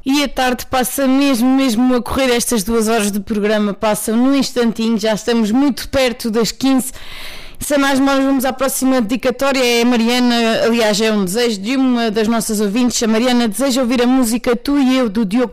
E a tarde passa mesmo a correr. Estas 2 horas de programa passam num instantinho, já estamos muito perto das 15. Sem mais, nós vamos à próxima dedicatória. É a Mariana, aliás, é um desejo de uma das nossas ouvintes. A Mariana deseja ouvir a música Tu e Eu, do Diogo